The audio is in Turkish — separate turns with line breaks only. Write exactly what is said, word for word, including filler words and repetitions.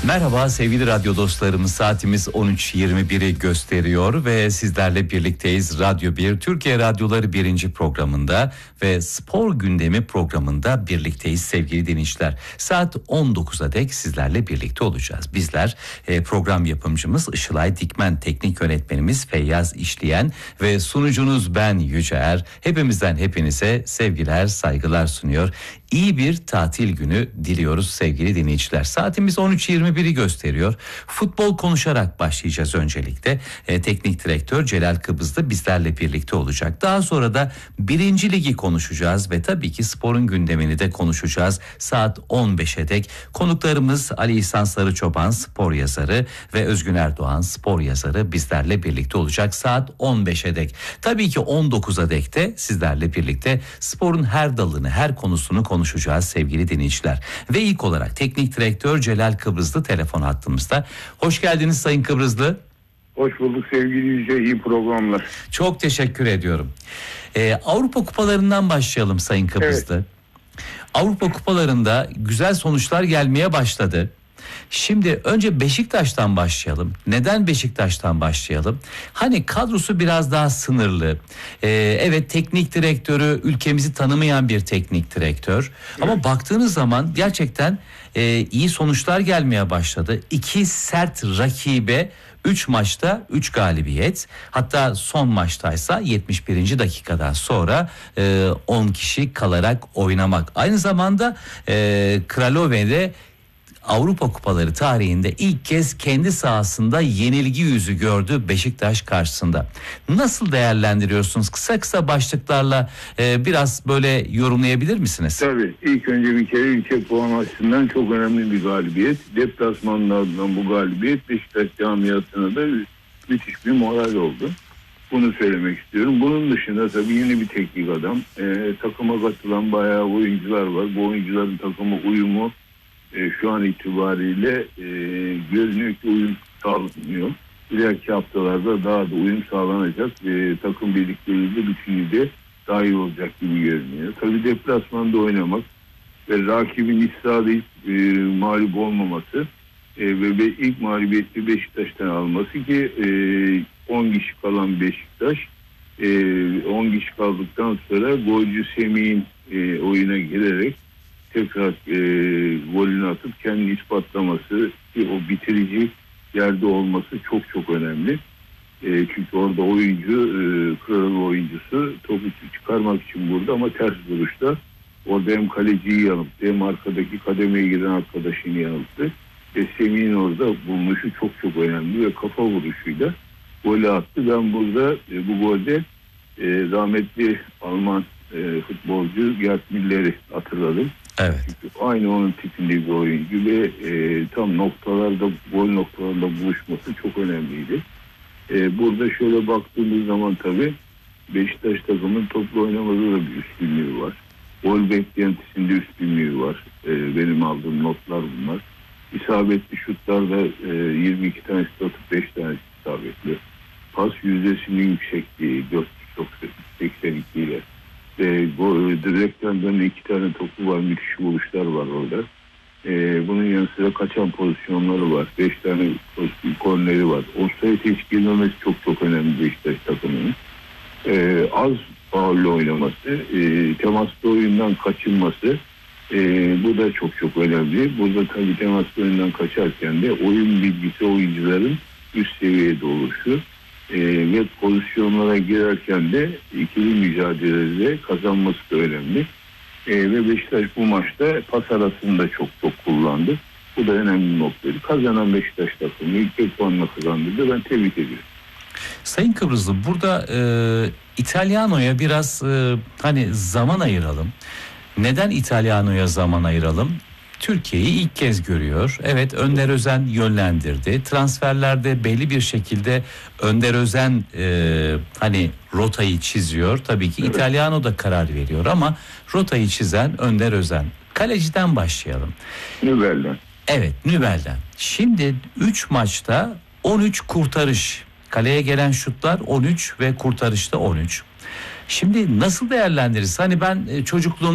Merhaba sevgili radyo dostlarımız, saatimiz on üç yirmi biri gösteriyor ve sizlerle birlikteyiz. Radyo bir, Türkiye Radyoları birinci programında ve Spor Gündemi programında birlikteyiz sevgili dinleyiciler. Saat on dokuza dek sizlerle birlikte olacağız. Bizler e, program yapımcımız Işılay Dikmen, teknik yönetmenimiz Feyyaz İşleyen ve sunucunuz ben Yüce Er. Hepimizden hepinize sevgiler, saygılar sunuyor. İyi bir tatil günü diliyoruz sevgili dinleyiciler. Saatimiz on üç yirmi biri gösteriyor. Futbol konuşarak başlayacağız öncelikle. E, teknik direktör Celal Kıbrıslı bizlerle birlikte olacak. Daha sonra da birinci ligi konuşacağız ve tabii ki sporun gündemini de konuşacağız. Saat on beşe dek konuklarımız Ali İhsan Sarıçoban, spor yazarı ve Özgün Erdoğan, spor yazarı bizlerle birlikte olacak. Saat on beşe dek. Tabii ki on dokuza dek de sizlerle birlikte sporun her dalını, her konusunu konuşacağız sevgili dinleyiciler. Ve ilk olarak teknik direktör Celal Kıbrıslı telefon hattımızda. Hoş geldiniz Sayın Kıbrıslı.
Hoş bulduk sevgili Yüce, iyi programlar.
Çok teşekkür ediyorum. Ee, Avrupa kupalarından başlayalım Sayın Kıbrıslı. Evet. Avrupa kupalarında güzel sonuçlar gelmeye başladı. Şimdi önce Beşiktaş'tan başlayalım. Neden Beşiktaş'tan başlayalım? Hani kadrosu biraz daha sınırlı. Ee, evet, teknik direktörü ülkemizi tanımayan bir teknik direktör. Evet. Ama baktığınız zaman gerçekten e, iyi sonuçlar gelmeye başladı. İki sert rakibe üç maçta üç galibiyet. Hatta son maçtaysa yetmiş birinci dakikadan sonra e, on kişi kalarak oynamak. Aynı zamanda e, Kralove'de Avrupa Kupaları tarihinde ilk kez kendi sahasında yenilgi yüzü gördü Beşiktaş karşısında. Nasıl değerlendiriyorsunuz? Kısa kısa başlıklarla e, biraz böyle yorumlayabilir misiniz?
Tabii. İlk önce bir kere ülke puan açısından çok önemli bir galibiyet. Deplasmanlardan bu galibiyet Beşiktaş camiasına da müthiş bir moral oldu. Bunu söylemek istiyorum. Bunun dışında tabii yeni bir teknik adam. E, takıma katılan bayağı oyuncular var. Bu oyuncuların takıma uyumu E, şu an itibariyle e, görünüyor ki uyum sağlanıyor. İleriki haftalarda daha da uyum sağlanacak. E, takım birlikteliği de bütünlüğü daha iyi olacak gibi görünüyor. Tabii deplasmanda oynamak ve rakibin istihadıyıp e, mağlup olmaması e, ve be, ilk mağlubiyeti Beşiktaş'tan alması ki e, on kişi kalan Beşiktaş e, on kişi kaldıktan sonra golcü Semih'in e, oyuna girerek tekrar e, golünü atıp kendini ispatlaması ki o bitirici yerde olması çok çok önemli. E, çünkü orada oyuncu, e, kralı oyuncusu topu çıkarmak için burada ama ters vuruşta orada hem kaleciyi yanılttı hem arkadaki kademeye giren arkadaşını yanılttı. Ve Semih'in orada bulmuşu çok çok önemli ve kafa vuruşuyla golü attı. Ben burada e, bu golde e, rahmetli Alman e, futbolcu Gerd Müller'i hatırladım.
Evet.
Çünkü aynı onun tipinde bir oyuncu ve e, tam noktalarda, gol noktalarında buluşması çok önemliydi. E, burada şöyle baktığımız zaman tabii Beşiktaş takımın toplu oynamada da bir üstünlüğü var. Gol beklentisinde üstünlüğü var. E, benim aldığım notlar bunlar. İsabetli şutlarda e, yirmi iki tanesi atıp beş tanesi isabetli. Pas yüzdesinin yüksekliği dört yüz seksen iki ile. E, bu direkten dönen iki tane topu var, müthiş vuruşlar var orada. E, bunun yanı sıra kaçan pozisyonları var. Beş tane korneri var. Offside hiç girmemesi çok çok önemli Beşiktaş takımının. E, az faulle oynaması, e, temaslı oyundan kaçınması, e, bu da çok çok önemli. Burada tabii temaslı oyundan kaçarken de oyun bilgisi oyuncuların üst seviyede oluşu. E, ve pozisyonlara girerken de ikili mücadelede kazanması da önemli. E, ve Beşiktaş bu maçta pas arasını da çok çok kullandı. Bu da önemli bir noktaydı. Kazanan Beşiktaş takımı ilk bir puanla kazandırdı. Ben tebrik ediyorum.
Sayın Kıbrıslı, burada e, İtalyano'ya biraz e, hani zaman ayıralım. Neden İtalyano'ya zaman ayıralım? Türkiye'yi ilk kez görüyor. Evet, Önder Özen yönlendirdi. Transferlerde belli bir şekilde Önder Özen e, hani rotayı çiziyor. Tabii ki evet. İtalyano da karar veriyor ama rotayı çizen Önder Özen. Kaleciden başlayalım.
Nübel'den.
Evet, Nübel'den. Şimdi üç maçta on üç kurtarış. Kaleye gelen şutlar on üç ve kurtarışta on üç. Şimdi nasıl değerlendiririz? Hani ben çocukluğum